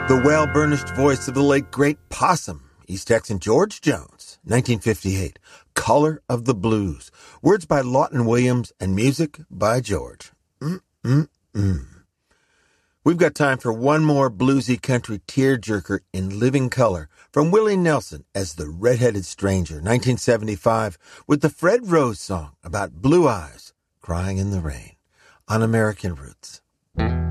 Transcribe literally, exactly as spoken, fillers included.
The well-burnished voice of the late great Possum, East Texan George Jones, nineteen fifty-eight. Color of the Blues. Words by Lawton Williams and music by George. Mm-mm-mm. We've got time for one more bluesy country tearjerker in living color from Willie Nelson as the Red-Headed Stranger, nineteen seventy-five, with the Fred Rose song about blue eyes crying in the rain on American Roots.